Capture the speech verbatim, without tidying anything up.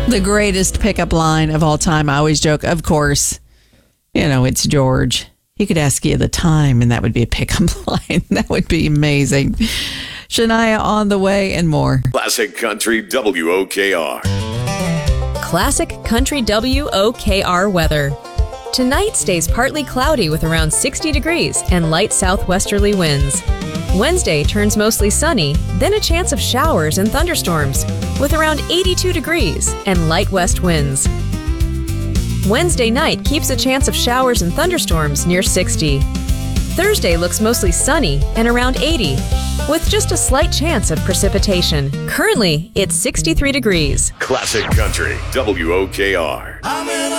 The greatest pickup line of all time. I always joke, of course, you know, it's George. He could ask you the time, and that would be a pickup line. That would be amazing. Shania on the way and more. Classic Country W O K R. Classic Country W O K R weather. Tonight stays partly cloudy with around sixty degrees and light southwesterly winds. Wednesday turns mostly sunny, then a chance of showers and thunderstorms with around eighty-two degrees and light west winds. Wednesday night keeps a chance of showers and thunderstorms near sixty. Thursday looks mostly sunny and around eighty, with just a slight chance of precipitation. Currently, it's sixty-three degrees. Classic Country W O K R.